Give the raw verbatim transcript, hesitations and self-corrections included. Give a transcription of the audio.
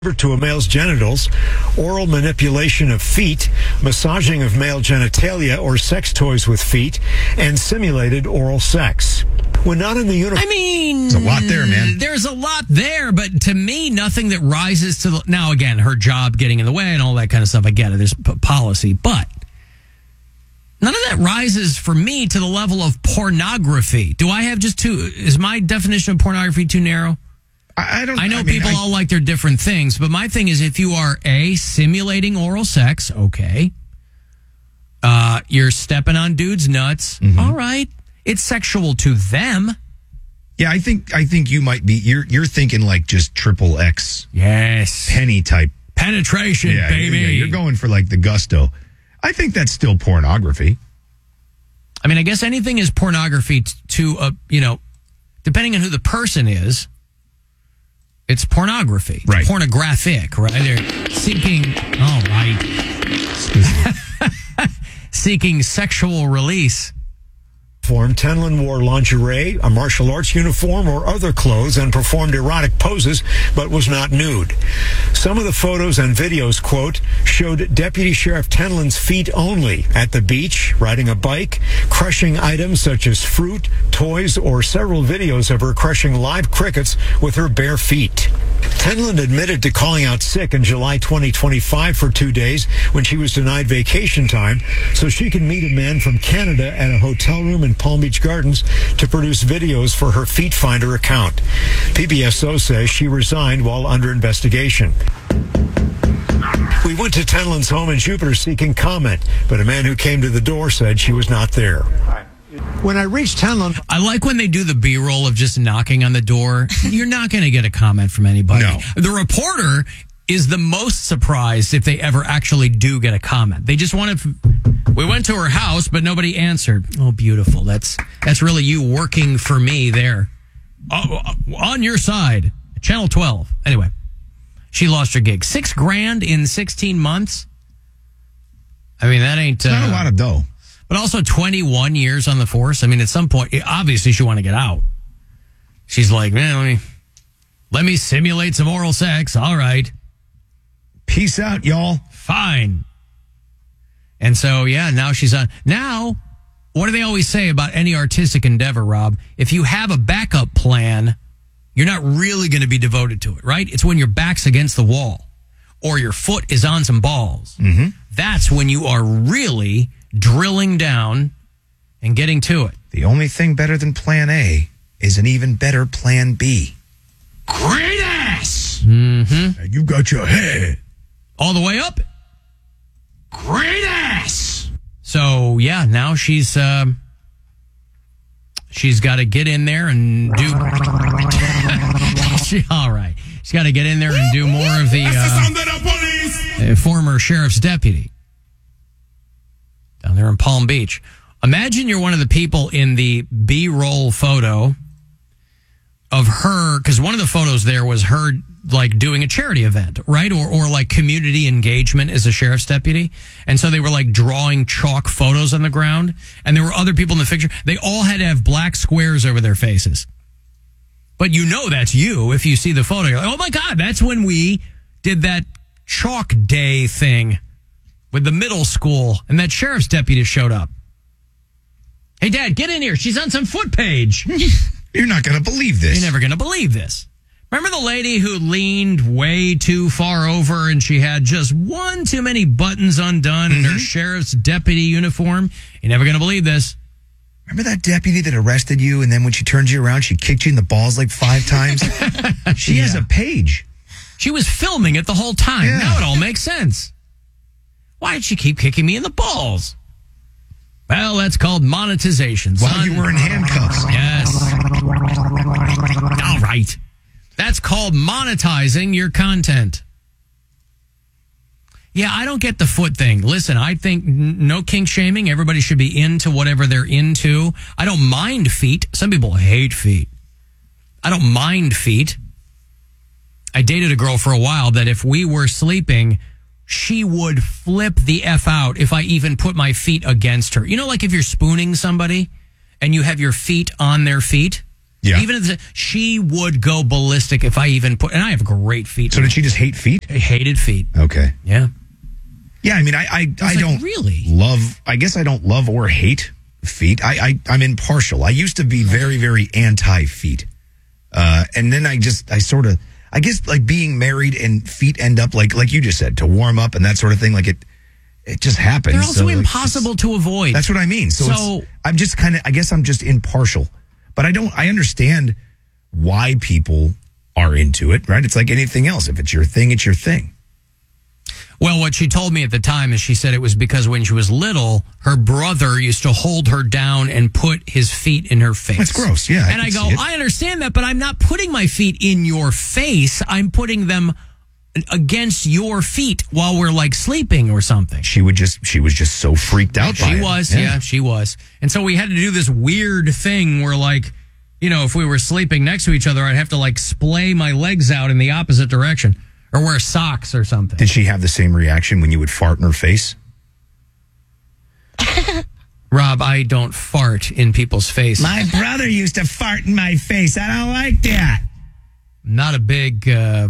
to a male's genitals, oral manipulation of feet, massaging of male genitalia or sex toys with feet, and simulated oral sex. When not in the uniform. I mean, there's a lot there, man. There's a lot there, but to me, nothing that rises to the. Now, again, her job getting in the way and all that kind of stuff. I get it. There's p- policy, but none of that rises for me to the level of pornography. Do I have just two? Is my definition of pornography too narrow? I don't. I know I mean, people I, all like their different things, but my thing is if you are A, simulating oral sex, okay. Uh, you're stepping on dudes' nuts, mm-hmm. all right. It's sexual to them. Yeah, I think I think you might be. You're you're thinking like just triple X. Yes, penny type penetration, yeah, baby. Yeah, you're going for like the gusto. I think that's still pornography. I mean, I guess anything is pornography t- to a you know, depending on who the person is. It's pornography. It's right. Pornographic, right? They're seeking, oh, right. Seeking sexual release. Tenlin wore lingerie, a martial arts uniform, or other clothes and performed erotic poses, but was not nude. Some of the photos and videos, quote, showed Deputy Sheriff Tenlin's feet only at the beach, riding a bike, crushing items such as fruit, toys, or several videos of her crushing live crickets with her bare feet. Tenlin admitted to calling out sick in July twenty twenty-five for two days when she was denied vacation time so she could meet a man from Canada at a hotel room in Palm Beach Gardens to produce videos for her Feet Finder account. P B S O says she resigned while under investigation. We went to Tenlin's home in Jupiter seeking comment, but a man who came to the door said she was not there. When I reached Tenlin... I like when they do the B-roll of just knocking on the door. You're not going to get a comment from anybody. No. The reporter is the most surprised if they ever actually do get a comment. They just want to... We went to her house, but nobody answered. Oh, beautiful. That's that's really you working for me there. Oh, on your side. Channel twelve. Anyway, she lost her gig. Six grand in sixteen months? I mean, that ain't... It's not uh, a lot of dough. But also twenty-one years on the force. I mean, at some point, obviously she want to get out. She's like, man, let me, let me simulate some oral sex. All right. Peace out, y'all. Fine. And so, yeah, now she's on. Now, what do they always say about any artistic endeavor, Rob? If you have a backup plan, you're not really going to be devoted to it, right? It's when your back's against the wall or your foot is on some balls. Mm-hmm. That's when you are really drilling down and getting to it. The only thing better than plan A is an even better plan B. Great ass! Mm-hmm. You got your head. All the way up. Great ass! So, yeah, now she's, um, she's got to get in there and do... she, all right. She's got to get in there and do more of the, uh, uh, former sheriff's deputy. Down there in Palm Beach. Imagine you're one of the people in the B-roll photo of her, because one of the photos there was her like doing a charity event, right? Or or like community engagement as a sheriff's deputy. And so they were like drawing chalk photos on the ground. And there were other people in the picture. They all had to have black squares over their faces. But you know that's you if you see the photo. You're like, oh my God, that's when we did that chalk day thing with the middle school, and that sheriff's deputy showed up. Hey, Dad, get in here. She's on some foot page. You're not going to believe this. You're never going to believe this. Remember the lady who leaned way too far over and she had just one too many buttons undone mm-hmm. in her sheriff's deputy uniform? You're never going to believe this. Remember that deputy that arrested you, and then when she turned you around, she kicked you in the balls like five times? She yeah. has a page. She was filming it the whole time. Yeah. Now it all makes sense. Why did she keep kicking me in the balls? Well, that's called monetization, son. While you were in handcuffs. Yes. All right. That's called monetizing your content. Yeah, I don't get the foot thing. Listen, I think n- no kink shaming. Everybody should be into whatever they're into. I don't mind feet. Some people hate feet. I don't mind feet. I dated a girl for a while that if we were sleeping, she would flip the F out if I even put my feet against her. You know, like if you're spooning somebody and you have your feet on their feet, Yeah. Even if she would go ballistic if I even put, and I have great feet. So did she just hate feet? I hated feet. Okay. Yeah. Yeah, I mean, I I, I, I like, don't really love, I guess I don't love or hate feet. I, I, I'm impartial. I used to be very, very anti-feet. Uh, and then I just, I sort of, I guess like being married and feet end up like, like you just said, to warm up and that sort of thing. Like it, it just happens. They're also so impossible to avoid. That's what I mean. So, So- it's, I'm just kind of, I guess I'm just impartial, but I don't, I understand why people are into it, right? It's like anything else. If it's your thing, it's your thing. Well, what she told me at the time is she said it was because when she was little, her brother used to hold her down and put his feet in her face. That's gross, yeah. I and I can go, see it. I understand that, but I'm not putting my feet in your face. I'm putting them against your feet while we're like sleeping or something. She would just, she was just so freaked out by She it. was, yeah. she was. And so we had to do this weird thing where like, you know, if we were sleeping next to each other, I'd have to like splay my legs out in the opposite direction or wear socks or something. Did she have the same reaction when you would fart in her face? Rob, I don't fart in people's faces. My brother used to fart in my face. I don't like that. Not a big uh,